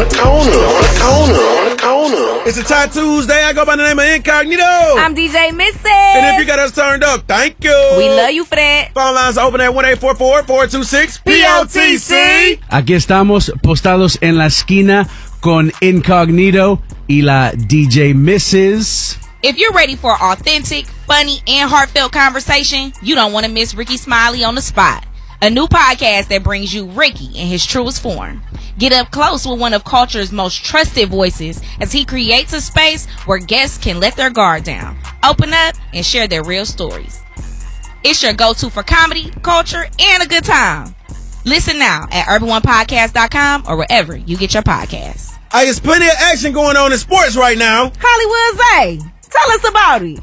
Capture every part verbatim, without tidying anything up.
the corner, on the corner, on the corner. It's a Tie Tuesday. I go by the name of Incognito. I'm D J Missy. And if you got us turned up, thank you. We love you for that. Phone lines are open at one eight four four, four two six, P O T C. Aquí estamos postados en la esquina con Incognito y la D J Missus If you're ready for authentic, funny, and heartfelt conversation, you don't want to miss Ricky Smiley on the Spot, a new podcast that brings you Ricky in his truest form. Get up close with one of culture's most trusted voices as he creates a space where guests can let their guard down, open up, and share their real stories. It's your go-to for comedy, culture, and a good time. Listen now at urban one podcast dot com or wherever you get your podcasts. Hey, there's plenty of action going on in sports right now. Hollywood Zay, tell us about it.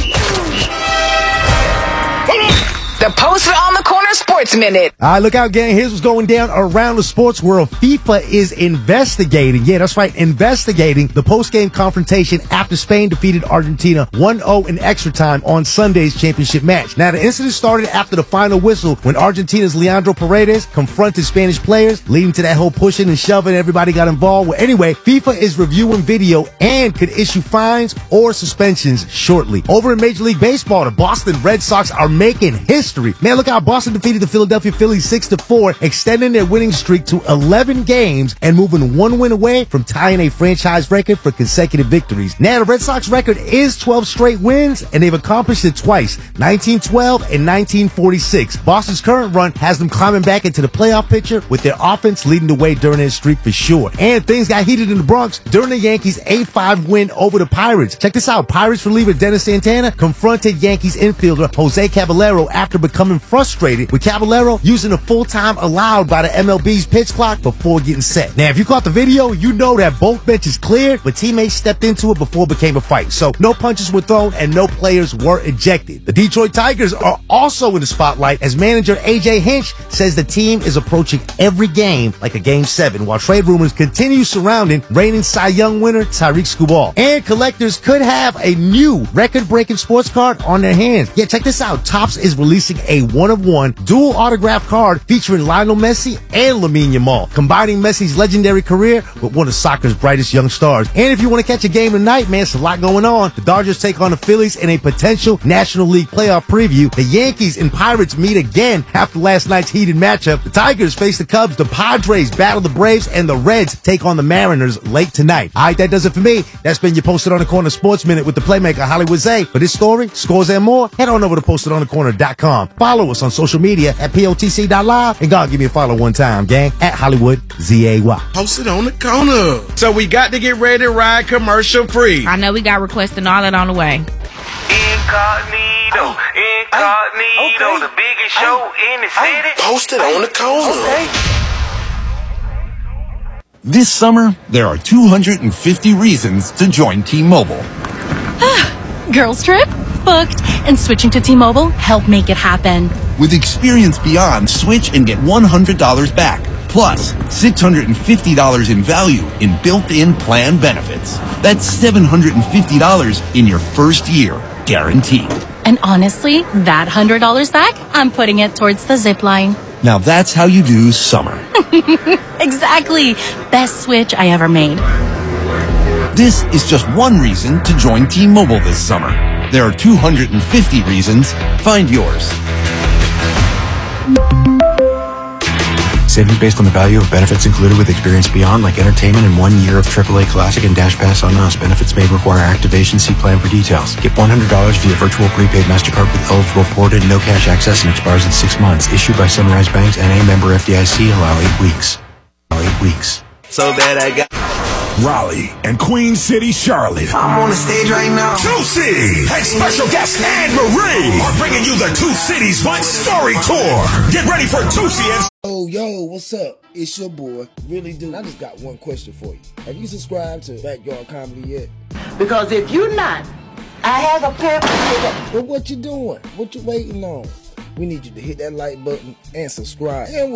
The Posted on the Corner Sports Minute. All right, look out, gang. Here's what's going down around the sports world. FIFA is investigating, yeah, that's right, investigating the post-game confrontation after Spain defeated Argentina one oh in extra time on Sunday's championship match. Now, the incident started after the final whistle when Argentina's Leandro Paredes confronted Spanish players, leading to that whole pushing and shoving. Everybody got involved. Well, anyway, FIFA is reviewing video and could issue fines or suspensions shortly. Over in Major League Baseball, the Boston Red Sox are making history. Man, look how Boston defeated the Philadelphia Phillies six to four, extending their winning streak to eleven games and moving one win away from tying a franchise record for consecutive victories. Now, the Red Sox record is twelve straight wins, and they've accomplished it twice, nineteen twelve and nineteen forty-six. Boston's current run has them climbing back into the playoff picture with their offense leading the way during their streak for sure. And things got heated in the Bronx during the Yankees' eight five win over the Pirates. Check this out. Pirates reliever Dennis Santana confronted Yankees infielder Jose Caballero after becoming frustrated with Caballero using the full time allowed by the M L B's pitch clock before getting set. Now, if you caught the video, you know that both benches cleared, but teammates stepped into it before it became a fight. So no punches were thrown and no players were ejected. The Detroit Tigers are also in the spotlight as manager A J Hinch says the team is approaching every game like a game seven, while trade rumors continue surrounding reigning Cy Young winner Tyreek Skubal. And collectors could have a new record-breaking sports card on their hands. Yeah, check this out. Topps is releasing a one-of-one dual autograph card featuring Lionel Messi and Lamine Yamal, combining Messi's legendary career with one of soccer's brightest young stars. And if you want to catch a game tonight, man, it's a lot going on. The Dodgers take on the Phillies in a potential National League playoff preview. The Yankees and Pirates meet again after last night's heated matchup. The Tigers face the Cubs, the Padres battle the Braves, and the Reds take on the Mariners late tonight. All right, that does it for me. That's been your Posted on the Corner Sports Minute with the playmaker Hollywood Zay. For this story, scores, and more, head on over to posted on the corner dot com. Follow us on social media at P O T C dot live, and God, give me a follow one time, gang, at Hollywood Z A Y. Posted on the corner. So we got to get ready to ride commercial free. I know we got requests and all that on the way. Incognito, Incognito, okay. the biggest show in the city. Posted on the corner. Okay. This summer, there are two hundred fifty reasons to join T-Mobile. Girls trip? Booked. And switching to T-Mobile helped make it happen. With Experience Beyond, switch and get one hundred dollars back. Plus, six hundred fifty dollars in value in built-in plan benefits. That's seven hundred fifty dollars in your first year, guaranteed. And honestly, that one hundred dollars back, I'm putting it towards the zip line. Now that's how you do summer. Exactly. Best switch I ever made. This is just one reason to join T-Mobile this summer. There are two hundred fifty reasons. Find yours. Savings based on the value of benefits included with Experience Beyond, like entertainment and one year of triple A Classic and Dash Pass on us. Benefits may require activation. See plan for details. Get one hundred dollars via virtual prepaid MasterCard with eligible ported no cash access and expires in six months. Issued by Sunrise Banks, N A member F D I C. Allow eight weeks. Allow eight weeks. So bad I got Raleigh and Queen City, Charlotte. I'm on the stage right now. Two Cities and special guest Anne Marie are bringing you the Two Cities One Story Tour. Get ready for Two Cities. Oh, yo, what's up? It's your boy, Really Dude. I just got one question for you. Have you subscribed to Backyard Comedy yet? Because if you're not, I have a pamphlet. But what you doing? What you waiting on? We need you to hit that like button and subscribe. And